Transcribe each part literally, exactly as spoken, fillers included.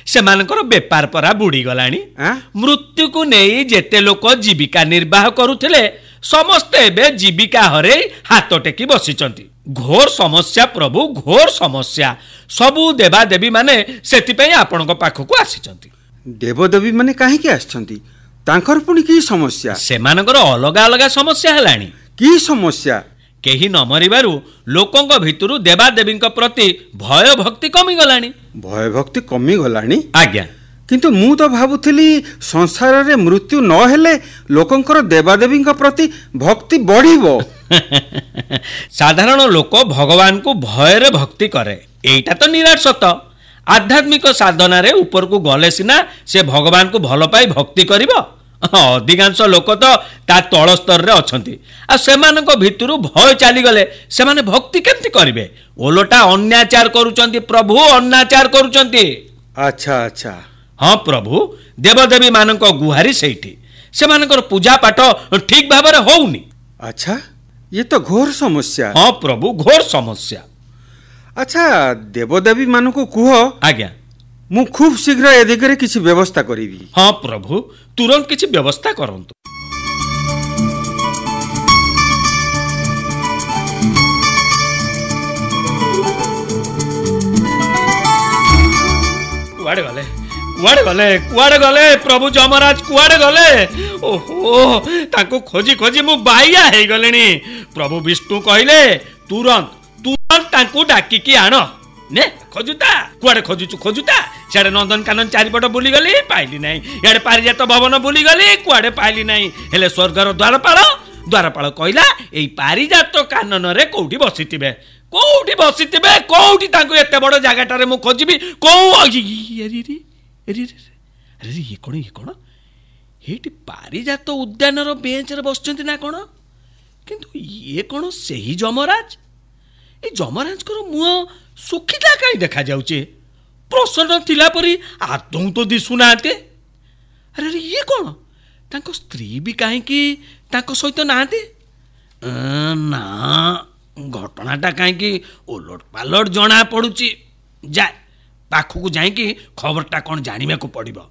सेमानकर बेपार परा बुड़ी गलानी मृत्यु को नहीं जेते लोक जीविका निर्वाह करुथिले समस्ते एबे जीविका हरे हाथ टेकी बसिचंती। घोर समस्या प्रभु घोर समस्या सबु देवा देवी माने सेति पई आपनक पाखकु आसीचंती। देवदेवी माने काहे के आछंती तांकर पुनी की समस्या सेमानकर अलगा अलगा समस्या हलानी। की समस्या केही न मरिबारु लोकंक भितरु देवा देवींक प्रति भय भक्ति कमी गलानी। भय भक्ति कमी गलानी आज्ञा किंतु मु तो भाबुथली संसार रे मृत्यु न हेले लोकंकर देवादेवींक प्रति भक्ति बढ़िबो। साधारण लोक भगवान को भय रे भक्ति करे एटा तो निराट सत। आध्यात्मिक साधना रे ऊपर को गले सिना से भगवान को भल पाई भक्ति करिबो। अधिकांश लोक तो ता तल स्तर रे अछंती आ सेमानक भितरु भय चली गले सेमाने भक्ति केमति करिवे। ओलोटा अन्याचार करूचंती प्रभु अन्याचार करूचंती। अच्छा अच्छा हाँ प्रभु देवदेवी मानक गुहारी सेठी सेमानकर पूजा पाठ ठीक भाबरे होउनी। अच्छा ये तो घोर समस्या। हाँ प्रभु घोर समस्या। अच्छा देवदेवी मानक कुह आज्ञा मु खूब शीघ्र ए दिगरे किछि व्यवस्था करिवी। हाँ प्रभु तुरंत किछि व्यवस्था करंतु। कुआडे गले कुआडे गले कुआडे गले प्रभु जमराज कुआडे गले। ओहो ताको खोजी खोजी मु बाइया हे गलेनी। प्रभु विष्णु कहिले तुरंत तुरंत ताको डाकी की आण ने खोजुता कुआडे खोजुचु खोजुता सियाडे नंदनकानन चारिपट बुली गली पाइली नाही याडे पारिजात भवन बुली गली कुआडे पाइली नाही हेले स्वर्गर द्वारपाल द्वारपाल कहिला एई पारिजात कानन रे कोउठी बसितिबे कोउठी बसितिबे कोउठी ताको एते बड़ जागाटारे मु खोजिबी को अरे रे अरे अरे ये कोन ये कोन हेटी पारिजात उद्यान रो बेंच रे बसचंती ना कोन किंतु ये कोन सेही जमराज ए जमराज को मुह सुखिता कहीं देखा जाउचे प्रसन्न थिला परी आदौ तो दिसुनाते। अरे अरे ये कौन तांको स्त्री भी कहीं कि तांको सहित नाते ना घटनाटा कहीं कि ओलट पालट जना पड़ुची जाए पाखु जाई कि खबरटा कौन जानिबा को पड़िबो।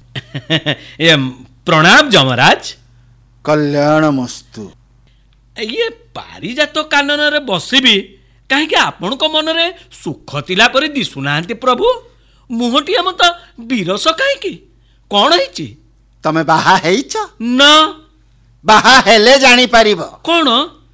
ए प्रणाम जमराज कल्याणमस्तु। ये पारिजात कानन रे बसिबी कहीं आपण को मन रे सुख तिला परी दिसुनांती प्रभु मुहटिया मत बिरस कहीं कि कौन है तमे बाहा हेइछ न बाहा हेले जानी परिबो कौन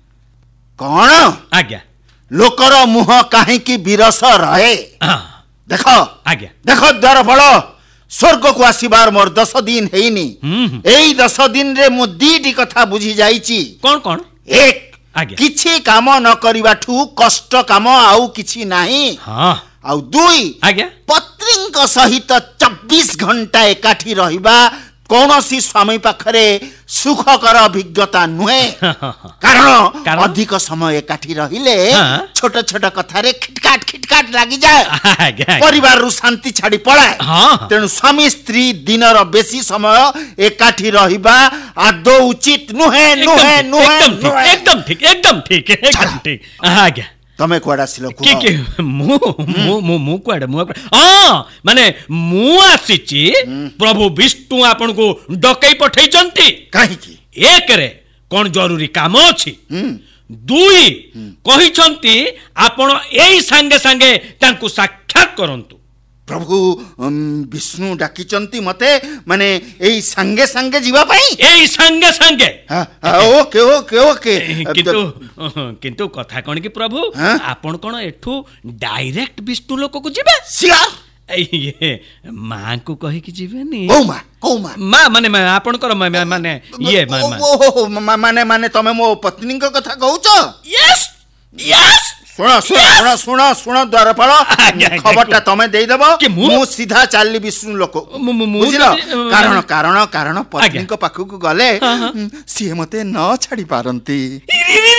कौन आज्ञा लोकर मुह कहीं कि बिरस रहे। देखो आज्ञा देखो द्वारपाल स्वर्ग को आसीबार मोर दस दिन हेइनी एई दस दिन रे मु दीटी कथा बुझी जाईची। कौन कौन एक किछि काम न करिबा ठू कष्ट काम आउ किछि नाही। हाँ आउ दुई आज्ञा पत्नीक सहित चौबीस घंटा एकाठी रहिबा कौनसी स्वामी पाखरे सुखकर अभिज्ञता नुहे कारण अधिक समय एकाठी रहिले छोट छोट कथारे खिटकाट खिटकाट लागि जाए परिवार रु शांति छाड़ी पळाए। तेनु स्वामी स्त्री दिनर बेसी समय एकाठी रहिबा आदौ उचित नुहे नुहे नुहे। एकदम ठीक एकदम ठीक एकदम ठीक। आज्ञा तमे कुआडा सिलो के के मु मु मु मु कुआडा मु हां माने मु आसीची प्रभु विष्णु आपन को डकई पठैचंती काहे की एक रे कोन जरूरी काम अछि दुई कहिचंती आपण एई संगे संगे तांकु साक्षात करंतु। प्रभु विष्णु डाकिचंती मते माने एई संगे संगे जीवा पई एई संगे संगे ओके ओके ओके किंतु किंतु कथा कोन कि प्रभु आपण कोन एठू डायरेक्ट विष्णु लोक को जीबे सियार ये मां को कहि कि जीबेनी ओ मां को मां मां माने आपण कर माने ये मां माने माने तमे मो पत्नी को कथा कहउछ। यस यस सुना सुना सुना सुना द्वारपाल खबरटा तमे देई देबो मु सीधा चालली विष्णु लोक बुझिलो कारण कारण कारण पत्नी को पाखु को गले सी मते न छाड़ी पारंती।